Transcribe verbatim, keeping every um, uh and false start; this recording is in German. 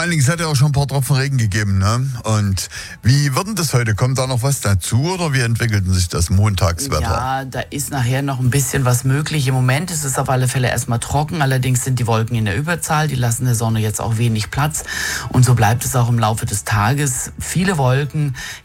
Vor allen Dingen, es hat ja auch schon ein paar Tropfen Regen gegeben, ne? Und wie wird denn das heute? Kommt da noch was dazu oder wie entwickelt sich das Montagswetter? Ja, da ist nachher noch ein bisschen was möglich. Im Moment ist es auf alle Fälle erstmal trocken, allerdings sind die Wolken in der Überzahl, die lassen der Sonne jetzt auch wenig Platz und so bleibt es auch im Laufe des Tages. Viele Wolken,